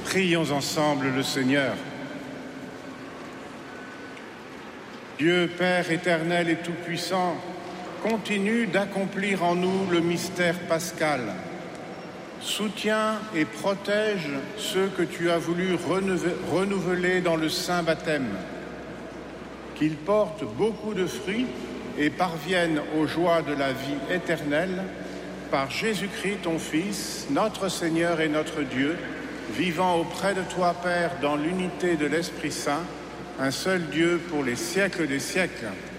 Prions ensemble le Seigneur. Dieu Père éternel et tout-puissant, continue d'accomplir en nous le mystère pascal. Soutiens et protège ceux que tu as voulu renouveler dans le saint baptême. Qu'ils portent beaucoup de fruits et parviennent aux joies de la vie éternelle par Jésus-Christ, ton Fils, notre Seigneur et notre Dieu, vivant auprès de toi, Père, dans l'unité de l'Esprit Saint, un seul Dieu pour les siècles des siècles.